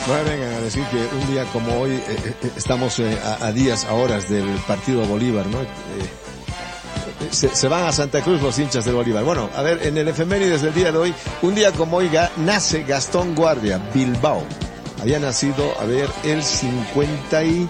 No me vengan a decir que un día como hoy estamos a días, a horas del partido Bolívar, ¿no? Se van a Santa Cruz los hinchas de Bolívar. Bueno, a ver, en el efemérides del día de hoy, un día como hoy nace Gastón Guardia, Bilbao. Había nacido, a ver, el 50 y...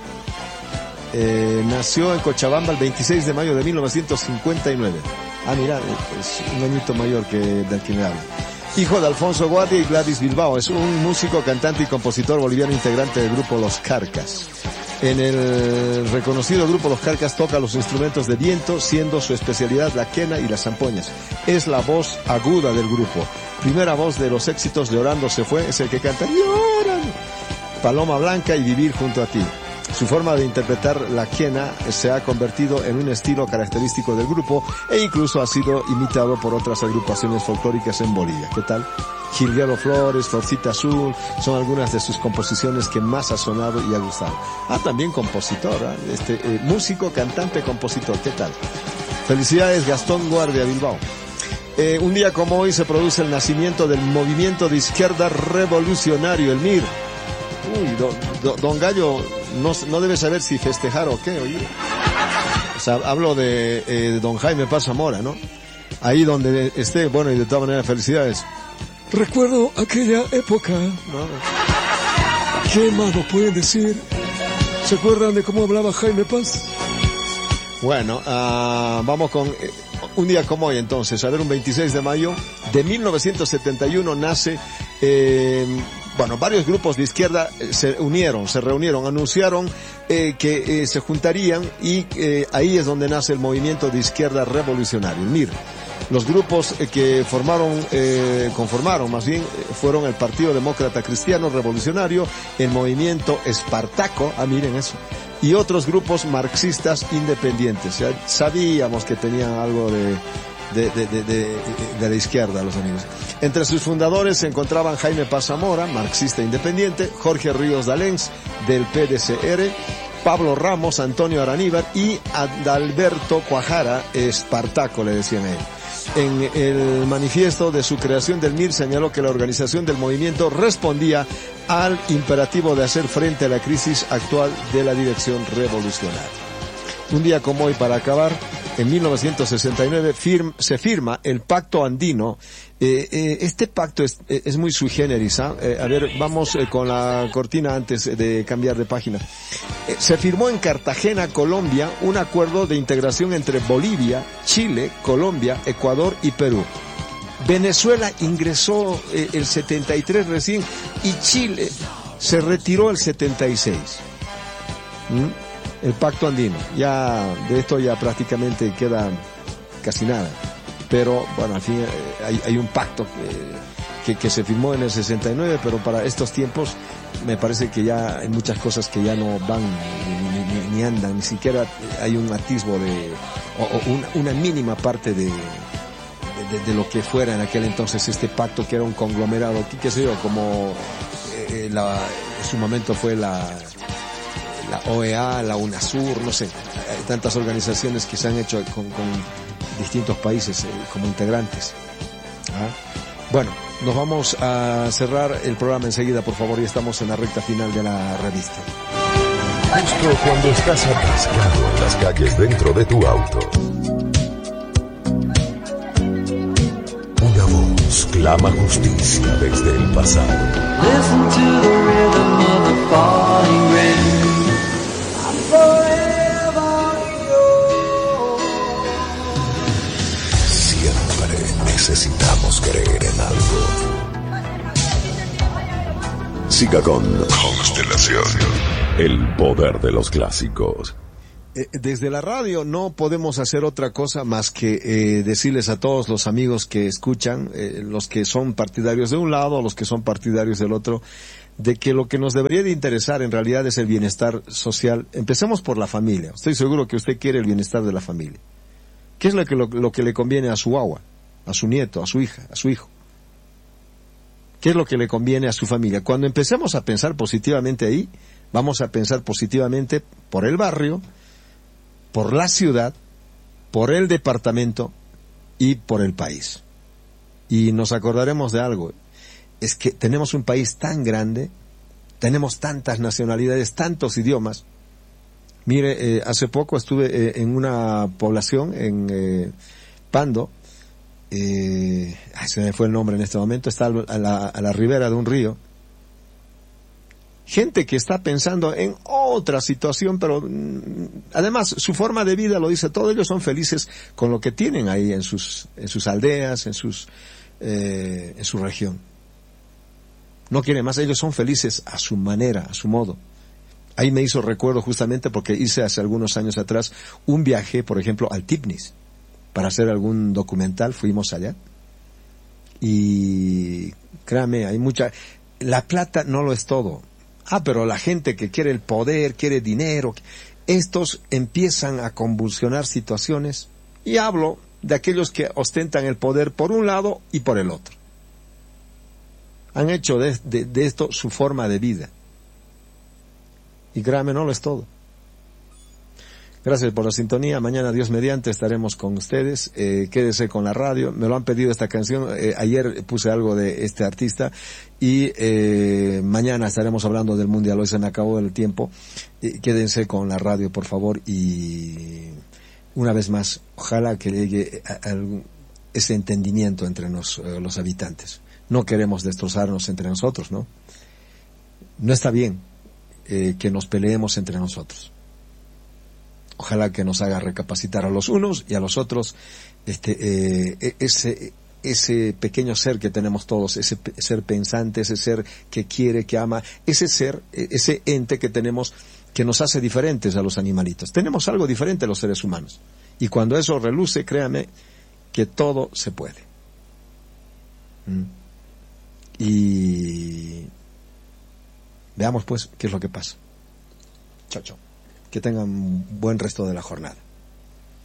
nació en Cochabamba el 26 de mayo de 1959. Ah, mira, es un añito mayor que del que me hablo. Hijo de Alfonso Guardia y Gladys Bilbao, es un músico, cantante y compositor boliviano integrante del grupo Los Carcas. En el reconocido grupo Los Carcas toca los instrumentos de viento, siendo su especialidad la quena y las zampoñas. Es la voz aguda del grupo. Primera voz de los éxitos Llorando se fue, es el que canta Lloran, Paloma Blanca y Vivir junto a ti. Su forma de interpretar la quena se ha convertido en un estilo característico del grupo e incluso ha sido imitado por otras agrupaciones folclóricas en Bolivia. ¿Qué tal? Jilguero Flores, Florcita Azul, son algunas de sus composiciones que más ha sonado y ha gustado. Ah, también compositor, ¿eh? Músico, cantante, compositor. ¿Qué tal? Felicidades, Gastón Guardia, Bilbao. Un día como hoy se produce el nacimiento del movimiento de izquierda revolucionario, el MIR. Uy, don Gallo no debe saber si festejar o qué, oye. O sea, hablo de don Jaime Paz Zamora, ¿no? Ahí donde esté, bueno, y de todas maneras, felicidades. Recuerdo aquella época, ¿no? ¿Qué más nos pueden decir? ¿Se acuerdan de cómo hablaba Jaime Paz? Bueno, vamos con un día como hoy entonces. A ver, un 26 de mayo de 1971 nace... Bueno, varios grupos de izquierda se reunieron, anunciaron que se juntarían y ahí es donde nace el movimiento de izquierda revolucionario, el MIR. Los grupos que conformaron más bien, fueron el Partido Demócrata Cristiano Revolucionario, el Movimiento Espartaco, miren eso, y otros grupos marxistas independientes. Ya sabíamos que tenían algo de la izquierda, los amigos. Entre sus fundadores se encontraban Jaime Paz Zamora, marxista independiente, Jorge Ríos Dalens, del PDCR, Pablo Ramos, Antonio Araníbar y Adalberto Cuajara, Espartaco, le decían a él. En el manifiesto de su creación del MIR señaló que la organización del movimiento respondía al imperativo de hacer frente a la crisis actual de la dirección revolucionaria. Un día como hoy, para acabar, en 1969 se firma el Pacto Andino. Este pacto es muy sui generis, ¿ah? A ver, vamos con la cortina antes de cambiar de página. Se firmó en Cartagena, Colombia, un acuerdo de integración entre Bolivia, Chile, Colombia, Ecuador y Perú. Venezuela ingresó el 73 recién y Chile se retiró el 76. El Pacto Andino, ya de esto ya prácticamente queda casi nada, pero bueno, al fin hay un pacto que se firmó en el 69, pero para estos tiempos me parece que ya hay muchas cosas que ya no van ni andan, ni siquiera hay un atisbo una mínima parte de lo que fuera en aquel entonces este pacto, que era un conglomerado, qué sé yo, como en su momento fue la OEA, la UNASUR, no sé, hay tantas organizaciones que se han hecho con distintos países como integrantes. Bueno, nos vamos a cerrar el programa enseguida, por favor, y estamos en la recta final de la revista. Justo cuando estás atascado en las calles dentro de tu auto, una voz clama justicia desde el pasado. Listen to the rhythm of the falling rain. Siempre necesitamos creer en algo. Siga con Constelación, el poder de los clásicos. Desde la radio no podemos hacer otra cosa más que decirles a todos los amigos que escuchan, los que son partidarios de un lado, los que son partidarios del otro, de que lo que nos debería de interesar en realidad es el bienestar social. Empecemos por la familia. Estoy seguro que usted quiere el bienestar de la familia. ¿Qué es lo que le conviene a su guagua, a su nieto, a su hija, a su hijo? ¿Qué es lo que le conviene a su familia? Cuando empecemos a pensar positivamente ahí, vamos a pensar positivamente por el barrio, por la ciudad, por el departamento y por el país. Y nos acordaremos de algo. Es que tenemos un país tan grande Tenemos tantas nacionalidades, tantos idiomas. Mire, hace poco estuve en una población en Pando, se me fue el nombre en este momento, está a la ribera de un río. Gente que está pensando en otra situación, pero además su forma de vida lo dice todo. Ellos son felices con lo que tienen ahí en sus aldeas, en su región. No quieren más, ellos son felices a su manera, a su modo. Ahí me hizo recuerdo justamente porque hice hace algunos años atrás un viaje, por ejemplo, al Tipnis, para hacer algún documental. Fuimos allá y créame, hay mucha... La plata no lo es todo. Pero la gente que quiere el poder, quiere dinero, estos empiezan a convulsionar situaciones, y hablo de aquellos que ostentan el poder por un lado y por el otro. Han hecho de esto su forma de vida. Y créame, no lo es todo. Gracias por la sintonía. Mañana, Dios mediante, estaremos con ustedes. Quédese con la radio. Me lo han pedido esta canción. Ayer puse algo de este artista. Y mañana estaremos hablando del Mundial. Hoy se me acabó el tiempo. Quédense con la radio, por favor. Y una vez más, ojalá que llegue ese entendimiento entre los habitantes. No queremos destrozarnos entre nosotros, ¿no? No está bien que nos peleemos entre nosotros. Ojalá que nos haga recapacitar a los unos y a los otros, ese pequeño ser que tenemos todos, ese ser pensante, ese ser que quiere, que ama, ese ser, ese ente que tenemos, que nos hace diferentes a los animalitos. Tenemos algo diferente a los seres humanos. Y cuando eso reluce, créame que todo se puede. Y veamos pues qué es lo que pasa. Chao, chao. Que tengan un buen resto de la jornada.